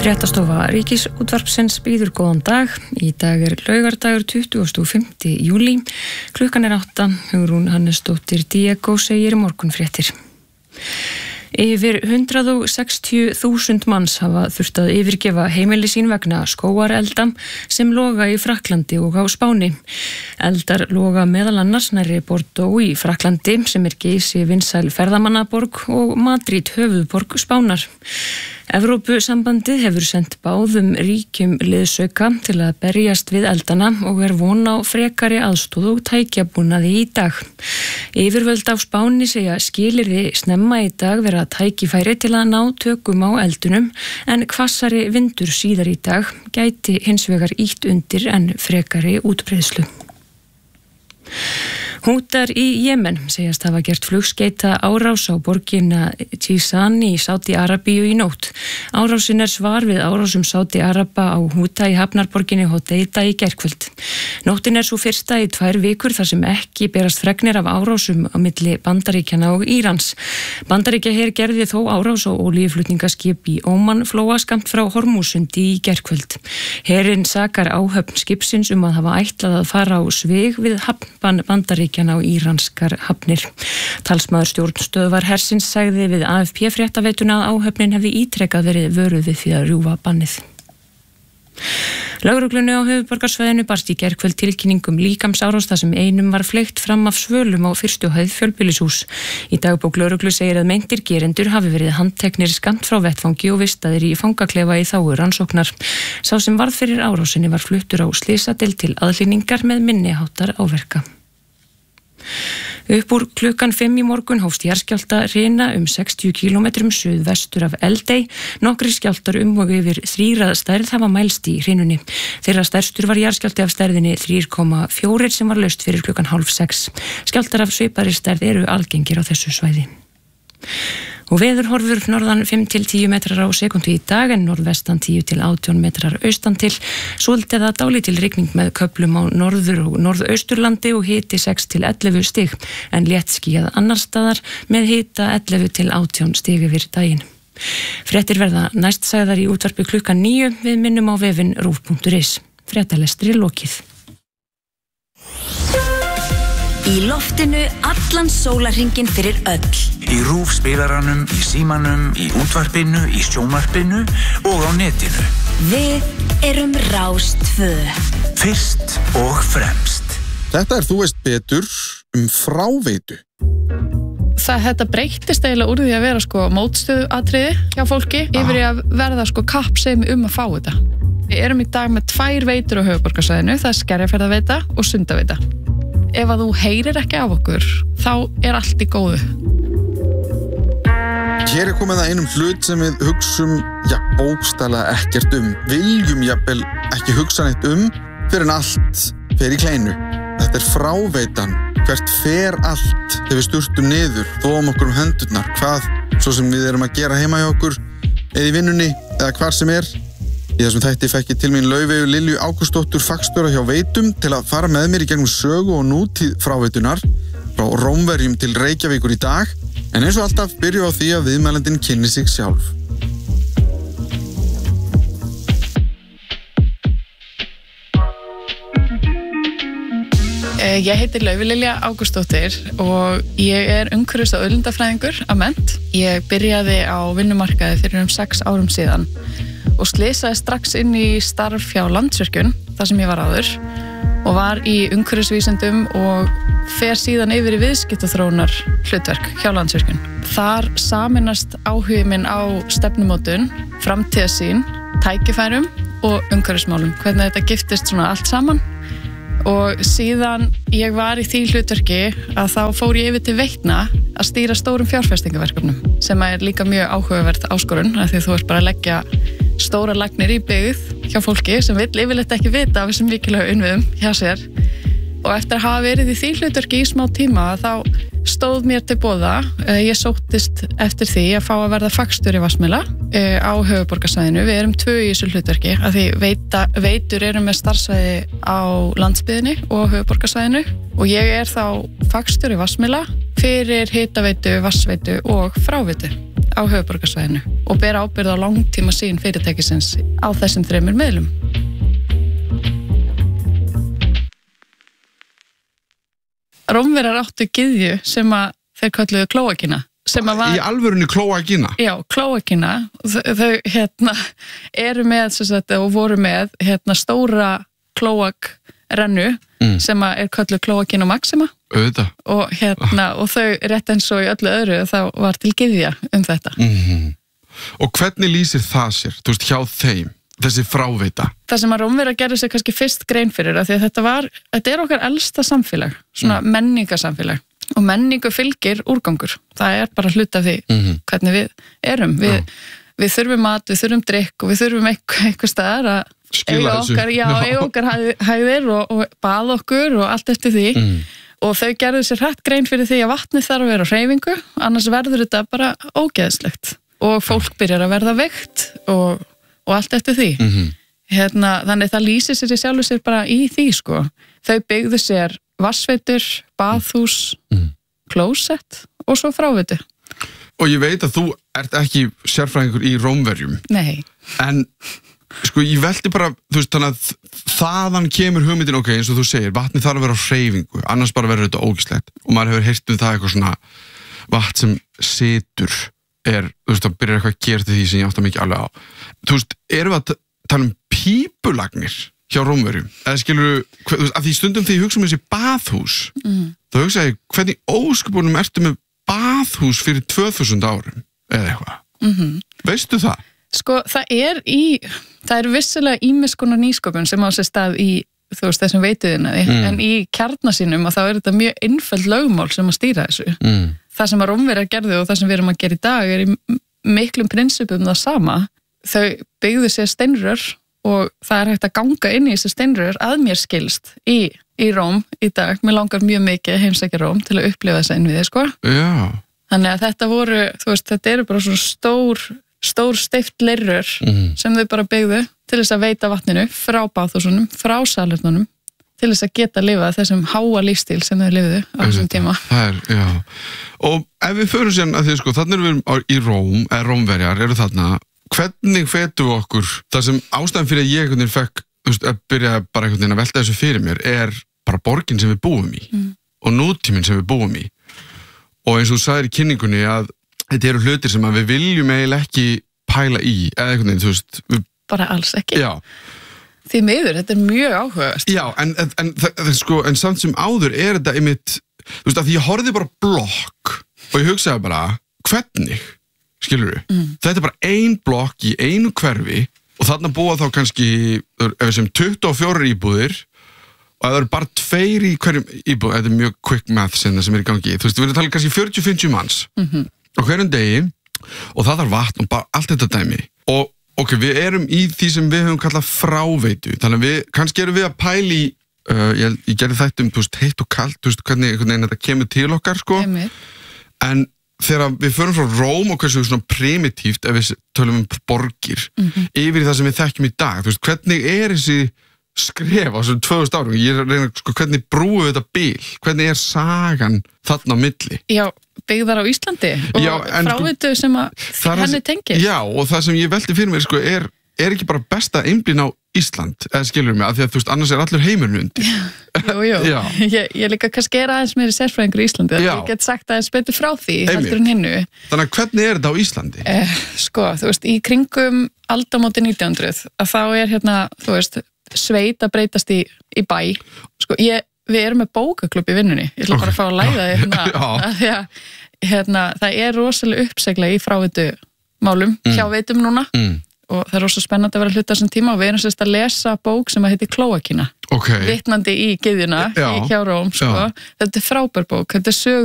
Fréttastofa Ríkisútvarpsins býður góðan dag. Í dag laugardagur 25. júlí. Klukkan 8. Hugrún Hannesdóttir Diego segir morgunfréttir. Yfir 160.000 manns hafa þurft að yfirgefa heimili sín vegna skógarelda sem loga í Frakklandi og á Spáni. Eldar loga meðal annars nærri Bordeaux í Frakklandi sem geysi vinsæl ferðamannaborg og Madrid höfuðborg Spánar. Evrópusambandið hefur sent báðum ríkjum liðsauka til að berjast við eldana og von á frekari aðstoð og tækjabúnaði í dag. Yfirvöld á Spáni segja skilyrði snemma í dag vera tækifæri til að ná tökum á eldunum en hvassari vindur síðar í dag gæti hins vegar ýtt undir en frekari útbreiðslu. Hútar í Jemen segjast hafa gert flugskeita árás á borgina Jizan í Sádi-Arabíu í nótt. Árásin svar við árásum Sádi-Araba á Húta í hafnarborginni Hodeida í gærkvöld. Nóttin svo fyrsta í 2 vikur þar sem ekki berast fregnir af árásum á milli Bandaríkjanna og Írans. Bandaríkjaher gerði þó árás á olíuflutningaskip í Ómanflóa skammt frá Hormúsundi í gærkvöld. Herinn sakar áhöfn skipsins að hafa ætlað að fara á svig við hafnbann Bandaríkjanna á íranskar hafnir. Talsmaður stjórnstöðvar hersins sagði við AFP fréttaveituna að áhöfnin hefði ítrekað verið vöruð við því að rjúfa bannið. Lögreglunni á höfuðborgarsvæðinu barst í gærkvöld tilkynning líkamsárás þar sem einum var fleygt fram af svölum á fyrstu hæð fjölbýlishús. Í dagbók lögreglu segir að meintir gerendur hafi verið handteknir skammt frá vettfangi og vistaðir í fangaklefa í þágu rannsóknar. Sá sem varð fyrir árásinni var fluttur á slysadeild til aðhlynningar með minniháttar áverka. Upp úr klukkan 5 í morgun hófst jarðskjálftahrina 60 km suðvestur af Eldey. Nokkrir skjálftar og yfir 3 að stærð hafa mælst í hrinunni. Þeirra stærstur var jarðskjálfti af stærðinni 3,4 sem var laust fyrir klukkan 5:30. Skjálftar af svipaðri stærð eru algengir á þessu svæði. Og veðurhorfur norðan 5 til 10 metrar á sekúndu í dag en norðvestan 10 til 18 metrar austan til. Súld eða dálítil rigning með köflum á norður- og norðausturlandi og hiti 6 til 11 stig en léttskýjað annars staðar með hita 11 til 18 stig yfir daginn. Fréttir verða næst sagðar í útvarpi klukkan 9. Við minnum á vefinn rúv.is. Fréttalestri lokið. Í loftinu allan sólarhringinn fyrir öll. Í RÚV spilaranum, í símanum, í útvarpinu, í sjónvarpinu og á netinu. Við erum Rás 2. Fyrst og fremst. Þetta Þú veist betur fráveitu. Þetta breyttist eiginlega úr því að vera mótstöðuatriði hjá fólki yfir í að verða kappsemi að fá þetta. Við erum í dag með 2 veitur á höfuðborgarsvæðinu, það Skerjafjarðarveita og Sundaveita. Ef að þú heyrir ekki af okkur, þá allt í góðu. Hér komið að einum hlut sem við hugsum, bókstaflega ekkert viljum jafnvel ekki hugsa neitt fyrir en allt fer í kleinu. Þetta fráveitan, hvert fer allt þegar við sturtum niður, þóum okkur hendurnar, hvað svo sem við erum að gera heima hjá okkur, eða í vinnunni, eða hvar sem Í þessum þætti fekk ég til mín Laufeyju Lilju Ágústsdóttur fagstjóra hjá Veitum til að fara með mér í gegnum sögu og nútíð fráveitunar, frá Rómverjum til Reykjavíkur í dag, en eins og alltaf byrjum á því að viðmælandinn kynni sig sjálf. Ég heiti Laufeyju Lilja Ágústsdóttir og ég umhverfis- og auðlindafræðingur að mennt. Ég byrjaði á vinnumarkaði fyrir 6 árum síðan og slysaði strax inn í starf hjá Landsvirkjun, þar sem ég var áður, og var í umhverfisvísindum og fer síðan yfir í viðskiptaþróunar hlutverk hjá Landsvirkjun. Þar sameinast áhugi minn á stefnumótun, framtíðarsýn, tækifærum og umhverfismálum, hvernig þetta giftist allt saman. Og síðan ég var í því hlutverki að þá fór ég yfir til Veitna að stýra stórum fjárfestingaverkefnum sem líka mjög áhugavert áskorun af því þú ert bara að leggja stóra lagnir í byggð hjá fólki sem vill yfirleitt ekki vita af þessum mikilvægu innviðum hjá sér. Og eftir að hafa verið í því hlutverki í smá tíma þá stóð mér til boða. Ég sóttist eftir því að fá að verða fagstjóri Vatnsmýla á höfuðborgarsvæðinu. Við erum 2 í þessu hlutverki af því veitur eru með starfsvæði á landsbyggðinni og höfuðborgarsvæðinu og ég þá fagstjóri Vatnsmýla fyrir hitaveitu, vatnsveitu og fráveitu á höfuðborgarsvæðinu. og bera ábyrgð á langtíma sín fyrirtækisins á þessum 3 miðlum. Rómverjar áttu gyðju sem að þeir kölluðu klóakina. Í alvörunni klóakina? Já, klóakina. Þau eru með og voru með stóra klóakrennu sem er kölluð klóakina maxima. Auðvitað. Og þau rétt eins og í öllu öðru þá var til gyðja þetta. Og hvernig lýsir það sér, þú veist, hjá þeim? Þessi fráveita. Það sem að Rómverjar gerðu sér kannski fyrst grein fyrir að því að þetta er okkar elsta samfélag, svona menningarsamfélag og menningu fylgir úrgangur. Það er bara hluti af því hvernig við erum. Við þurfum mat, við þurfum drykk og við þurfum eitthvað staðar að eiga okkar hægðir og baða okkur og allt eftir því. Og þau gerðu sér hrætt grein fyrir því að vatnið þarf að vera á hreyfingu, annars verður þetta bara ógeðslegt og fólk byrjar að verða veikt og allt eftir því. Þannig það lýsir sér í sjálfu sér bara í því, sko. Þau byggðu sér vatnsveitur, baðhús, klósett og svo fráveitu. Og ég veit að þú ert ekki sérfræðingur í Rómverjum. Nei. En, sko, ég veldi bara, þú veist, þannig að þaðan kemur hugmyndin, ok, eins og þú segir, vatnið þarf að vera á hreyfingu, annars bara verður þetta ógeðslegt. Og maður hefur heyrt það eitthvað svona vatn sem situr. Þú veist, það byrjar eitthvað að gera til því sem ég átta mikið alveg á. Þú veist, erum við að tala pípulagnir hjá Rómverjum? Eða skilur, þú veist, að því stundum því ég hugsa þessi baðhús, þá hugsa ég, hvernig ósköpunum ertu með baðhús fyrir 2000 árum, eða eitthvað? Veistu það? Sko, það er vissilega ýmis konar nýsköpun sem á sér stað í, þú veist, þessum veituðinaði, en í kjarna sínum og þá er þetta mjög einföld lögmál sem að stýra þessu. Það sem að Rómverjar gerðu og það sem við erum að gera í dag er í miklum prinsipum það sama. Þau byggðu sér steinrör og það er hægt að ganga inn í þessi steinrör að mér skilst í Róm í dag. Mér langar mjög mikið að heimsækja Róm til að upplifa þessa innviði, sko. Já. Þannig að þetta voru, þú veist, þetta eru bara svona stór steypt leirrör sem þau bara byggðu til þess að veita vatninu frá baðhúsunum, frá salernunum, til þess að geta lifað þessum háa lífstíl sem þau lifðu á þessum tíma. Já. Og ef við förum sér að því, sko, þannig erum við í Róm, eða Rómverjar eru þarna, hvernig fetum við okkur, það sem ástæðan fyrir að ég einhvern veginn fekk, þú veist, að byrja bara einhvern veginn að velta þessu fyrir mér, er bara borgin sem við búum í og nútíminn sem við búum í. Og eins og þú sagðir í kynningunni að þetta eru hlutir sem að við viljum eiginlega ekki pæla í, eða einhvern veginn, þú veist. Bara alls ekki. Já. Því miður, þetta er mjög áhugavert. Já, en samt sem áður er þetta einmitt, þú veist, að því ég horfði bara blokk og ég hugsaði bara, hvernig, skilurðu? Þetta er bara ein blokk í einu hverfi og þarna búa þá kannski, ef við sem 24 íbúðir og það eru bara 2 í hverjum íbúð, þetta er mjög quick math sem er í gangi, þú veist, við erum talað kannski 40-50 manns og hverjum degi og það þarf vatn og bara allt þetta dæmi og ok, við erum í því sem við höfum kallað fráveitu, þannig að kannski erum við að pæli, ég gerði þetta þú veist, heitt og kalt, þú veist, hvernig þetta kemur til okkar, sko. En þegar við förum frá Róm og hversu svona primitíft, ef við tölum borgir, yfir í það sem við þekkjum í dag, þú veist, hvernig er þessi skref á þessum 2000 árum, ég reyna, sko, hvernig brúum við þetta bil, hvernig er sagan þarna á milli? Já, byggðar á Íslandi og fráveitu sem að henni tengir. Já, og það sem ég velti fyrir mér, sko, er ekki bara best að einblína á Ísland, eða skilur mig, af því að þú veist, annars er allur heimurinn undir. Jú. Ég líka kannski er aðeins meiri sérfræðingur í Íslandi, að ég get sagt aðeins betur frá því, heldur en hinnu. Þannig að hvernig er þetta á Íslandi? Sko, þú veist, í kringum aldamóti 1900, að þá er þú veist, sveit að breytast í bæ. Sko, við erum með bókaklúbb í vinnunni, ég ætla bara að fá að læða því það er rosalega uppsegla í fráveitu málum hjá veitum núna og það er rosalega spennandi að vera hluta þessum tíma og við erum sérst að lesa bók sem heitir Klóakina, vitnandi í gyðjuna hjá Róm, sko. Þetta er frábær bók, þetta er sögur